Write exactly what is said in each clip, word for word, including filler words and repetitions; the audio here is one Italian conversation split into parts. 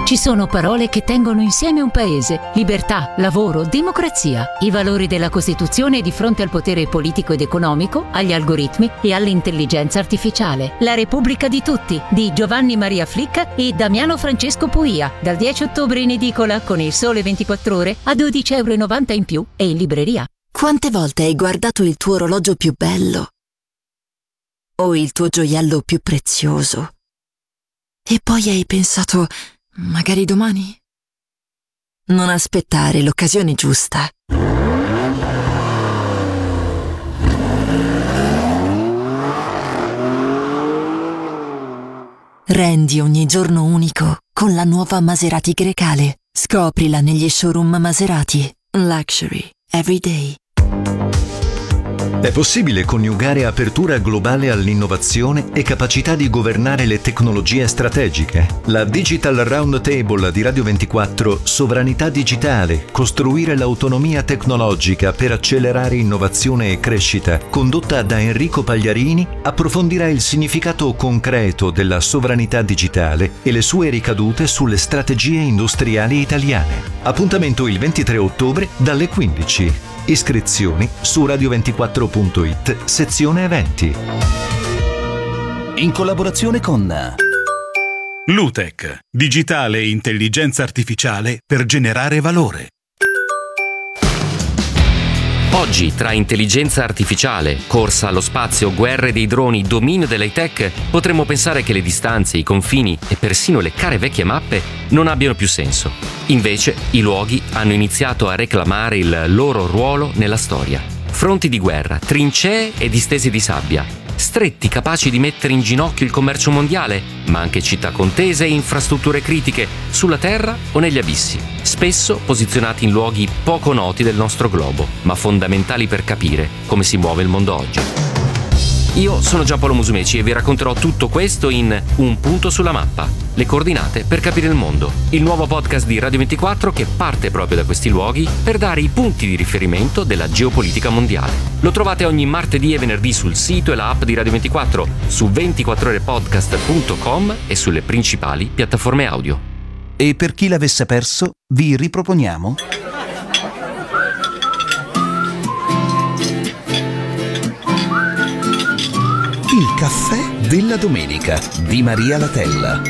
Ci sono parole che tengono insieme un paese: libertà, lavoro, democrazia, i valori della Costituzione di fronte al potere politico ed economico, agli algoritmi e all'intelligenza artificiale. La Repubblica di tutti, di Giovanni Maria Flicca e Damiano Francesco Puia, dal dieci ottobre in edicola con Il Sole ventiquattro Ore a dodici euro e novanta in più e in libreria. Quante volte hai guardato il tuo orologio più bello o il tuo gioiello più prezioso e poi hai pensato: magari domani? Non aspettare l'occasione giusta. Rendi ogni giorno unico con la nuova Maserati Grecale. Scoprila negli showroom Maserati. Luxury every day. È possibile coniugare apertura globale all'innovazione e capacità di governare le tecnologie strategiche. La Digital Roundtable di Radio ventiquattro, Sovranità digitale, costruire l'autonomia tecnologica per accelerare innovazione e crescita, condotta da Enrico Pagliarini, approfondirà il significato concreto della sovranità digitale e le sue ricadute sulle strategie industriali italiane. Appuntamento il ventitré ottobre dalle quindici. Iscrizioni su radio ventiquattro punto it, sezione eventi. In collaborazione con Lutech, digitale e intelligenza artificiale per generare valore. Oggi, tra intelligenza artificiale, corsa allo spazio, guerre dei droni, dominio dell'high tech, potremmo pensare che le distanze, i confini e persino le care vecchie mappe non abbiano più senso. Invece, i luoghi hanno iniziato a reclamare il loro ruolo nella storia. Fronti di guerra, trincee e distese di sabbia, stretti capaci di mettere in ginocchio il commercio mondiale, ma anche città contese e infrastrutture critiche sulla terra o negli abissi, spesso posizionati in luoghi poco noti del nostro globo, ma fondamentali per capire come si muove il mondo oggi. Io sono Giampaolo Musumeci e vi racconterò tutto questo in Un punto sulla mappa, le coordinate per capire il mondo, il nuovo podcast di Radio ventiquattro che parte proprio da questi luoghi per dare i punti di riferimento della geopolitica mondiale. Lo trovate ogni martedì e venerdì sul sito e la app di Radio ventiquattro, su ventiquattro ore podcast punto com e sulle principali piattaforme audio. E per chi l'avesse perso, vi riproponiamo il caffè della domenica di Maria Latella.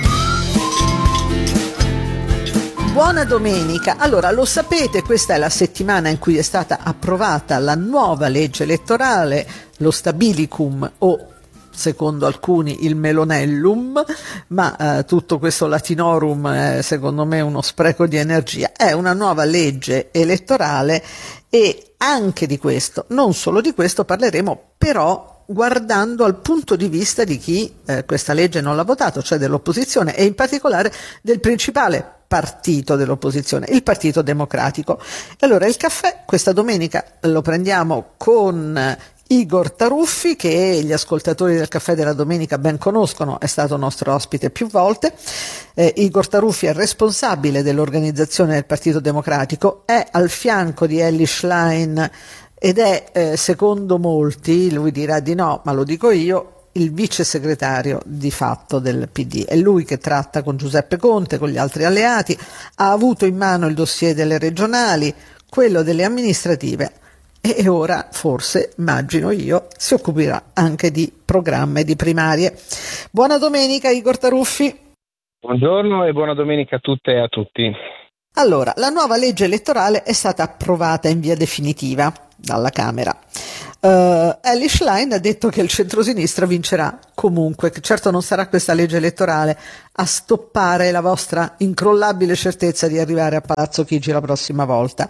Buona domenica. Allora, lo sapete, questa è la settimana in cui è stata approvata la nuova legge elettorale, lo Stabilicum o secondo alcuni il Melonellum, ma eh, tutto questo latinorum è secondo me uno spreco di energia. È una nuova legge elettorale e anche di questo, non solo di questo, parleremo però guardando al punto di vista di chi eh, questa legge non l'ha votato, cioè dell'opposizione e in particolare del principale partito dell'opposizione, il Partito Democratico. Allora, il caffè questa domenica lo prendiamo con Igor Taruffi, che gli ascoltatori del Caffè della Domenica ben conoscono, è stato nostro ospite più volte. Eh, Igor Taruffi è responsabile dell'organizzazione del Partito Democratico, è al fianco di Elly Schlein ed è, eh, secondo molti, lui dirà di no, ma lo dico io, il vice segretario di fatto del P D. È lui che tratta con Giuseppe Conte, con gli altri alleati, ha avuto in mano il dossier delle regionali, quello delle amministrative e ora, forse, immagino io, si occuperà anche di programma e di primarie. Buona domenica, Igor Taruffi. Buongiorno e buona domenica a tutte e a tutti. Allora, la nuova legge elettorale è stata approvata in via definitiva dalla Camera. Uh, Elly Schlein ha detto che il centrosinistra vincerà comunque, che certo non sarà questa legge elettorale a stoppare la vostra incrollabile certezza di arrivare a Palazzo Chigi la prossima volta.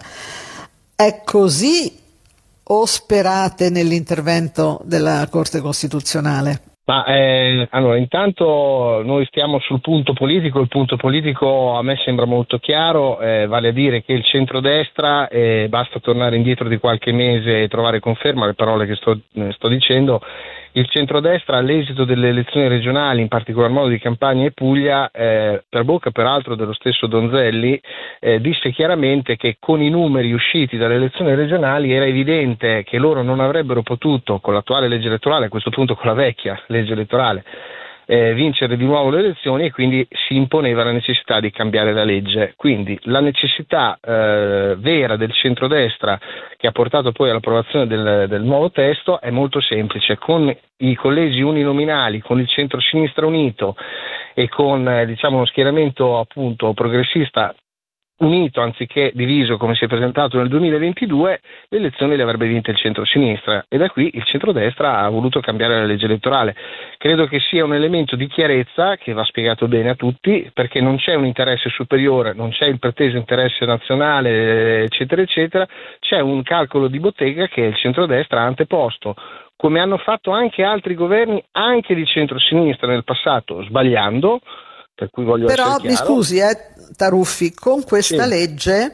È così o sperate nell'intervento della Corte Costituzionale? Ma eh, allora, intanto noi stiamo sul punto politico. Il punto politico a me sembra molto chiaro, eh, vale a dire che il centrodestra, eh, basta tornare indietro di qualche mese e trovare conferma alle parole che sto, eh, sto dicendo. Il centrodestra, all'esito delle elezioni regionali, in particolar modo di Campania e Puglia, eh, per bocca peraltro dello stesso Donzelli, eh, disse chiaramente che con i numeri usciti dalle elezioni regionali era evidente che loro non avrebbero potuto, con l'attuale legge elettorale, a questo punto con la vecchia legge elettorale, eh, vincere di nuovo le elezioni e quindi si imponeva la necessità di cambiare la legge. Quindi la necessità eh, vera del centrodestra che ha portato poi all'approvazione del, del nuovo testo è molto semplice: con i collegi uninominali, con il centro-sinistra unito e con eh, diciamo uno schieramento appunto progressista unito anziché diviso come si è presentato nel duemilaventidue, le elezioni le avrebbe vinte il centro-sinistra, e da qui il centrodestra ha voluto cambiare la legge elettorale. Credo che sia un elemento di chiarezza che va spiegato bene a tutti, perché non c'è un interesse superiore, non c'è il preteso interesse nazionale, eccetera eccetera, c'è un calcolo di bottega che il centrodestra ha anteposto, come hanno fatto anche altri governi anche di centro-sinistra nel passato, sbagliando. Per cui voglio Però essere mi chiaro. scusi eh, Taruffi, con questa Sì. legge,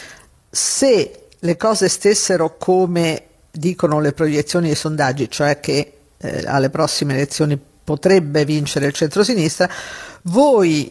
se le cose stessero come dicono le proiezioni e i sondaggi, cioè che eh, alle prossime elezioni potrebbe vincere il centrosinistra, voi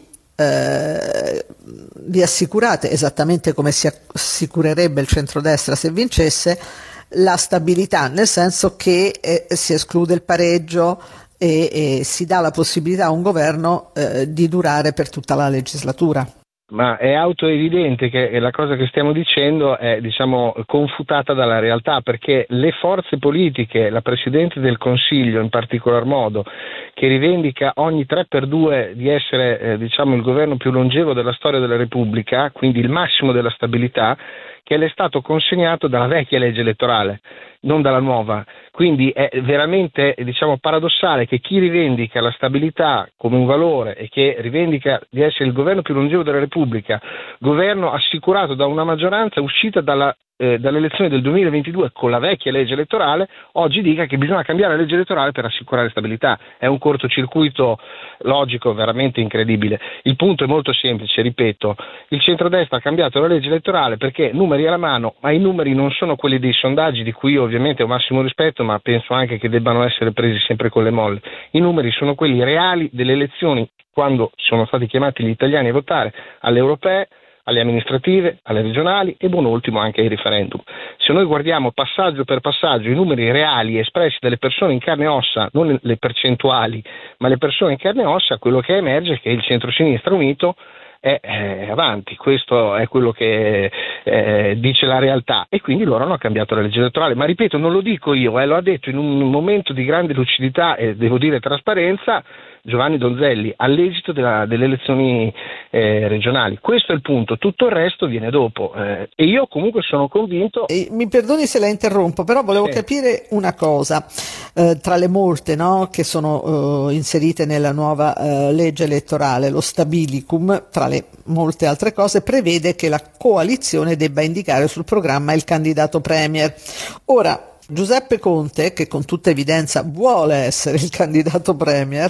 eh, vi assicurate, esattamente come si assicurerebbe il centrodestra se vincesse, la stabilità, nel senso che eh, si esclude il pareggio e, e si dà la possibilità a un governo eh, di durare per tutta la legislatura. Ma è autoevidente che la cosa che stiamo dicendo è, diciamo, confutata dalla realtà, perché le forze politiche, la Presidente del Consiglio in particolar modo, che rivendica ogni tre per due di essere eh, diciamo il governo più longevo della storia della Repubblica, quindi il massimo della stabilità, che le è stato consegnato dalla vecchia legge elettorale, non dalla nuova. Quindi è veramente, diciamo, paradossale che chi rivendica la stabilità come un valore e che rivendica di essere il governo più longevo della Repubblica, governo assicurato da una maggioranza uscita dalla Eh, dalle elezioni del duemilaventidue con la vecchia legge elettorale, oggi dica che bisogna cambiare la legge elettorale per assicurare stabilità. È un cortocircuito logico veramente incredibile. Il punto è molto semplice, ripeto: il centrodestra ha cambiato la legge elettorale perché numeri alla mano, ma i numeri non sono quelli dei sondaggi, di cui io ovviamente ho massimo rispetto, ma penso anche che debbano essere presi sempre con le molle. I numeri sono quelli reali delle elezioni, quando sono stati chiamati gli italiani a votare alle europee, alle amministrative, alle regionali e buon ultimo anche ai referendum. Se noi guardiamo passaggio per passaggio i numeri reali espressi dalle persone in carne e ossa, non le percentuali, ma le persone in carne e ossa, quello che emerge è che il centro-sinistra unito è eh, avanti. Questo è quello che eh, dice la realtà, e quindi loro hanno cambiato la legge elettorale. Ma ripeto, non lo dico io, eh, lo ha detto in un momento di grande lucidità e devo dire trasparenza Giovanni Donzelli all'esito della, delle elezioni eh, regionali. Questo è il punto, tutto il resto viene dopo, eh, e io comunque sono convinto. E mi perdoni se la interrompo, però volevo Sì. capire una cosa, eh, tra le molte, no, che sono eh, inserite nella nuova eh, legge elettorale. Lo stabilicum, tra le molte altre cose, prevede che la coalizione debba indicare sul programma il candidato premier. Ora, Giuseppe Conte, che con tutta evidenza vuole essere il candidato premier,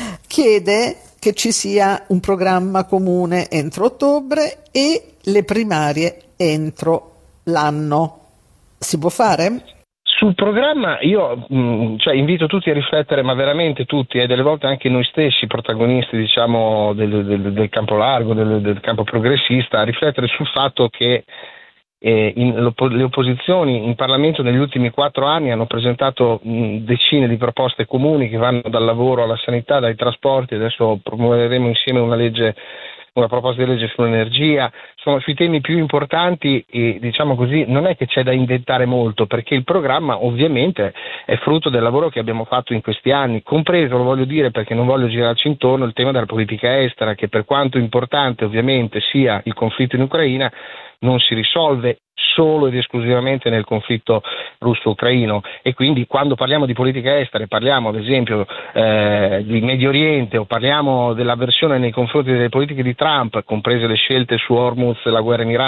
chiede che ci sia un programma comune entro ottobre e le primarie entro l'anno. Si può fare? Sul programma io mh, cioè, invito tutti a riflettere, ma veramente tutti, e delle volte anche noi stessi protagonisti, diciamo, del, del, del campo largo, del, del campo progressista, a riflettere sul fatto che Eh, in, le opposizioni in Parlamento negli ultimi quattro anni hanno presentato mh, decine di proposte comuni che vanno dal lavoro alla sanità, dai trasporti. Adesso promuoveremo insieme una legge, una proposta di legge sull'energia. Insomma, sui temi più importanti, e, diciamo così, non è che c'è da inventare molto, perché il programma ovviamente è frutto del lavoro che abbiamo fatto in questi anni, compreso, lo voglio dire perché non voglio girarci intorno, il tema della politica estera, che per quanto importante ovviamente sia il conflitto in Ucraina, non si risolve solo ed esclusivamente nel conflitto russo-ucraino, e quindi quando parliamo di politica estera parliamo ad esempio eh, di Medio Oriente, o parliamo dell'avversione nei confronti delle politiche di Trump, comprese le scelte su Hormuz, la guerra in Iran,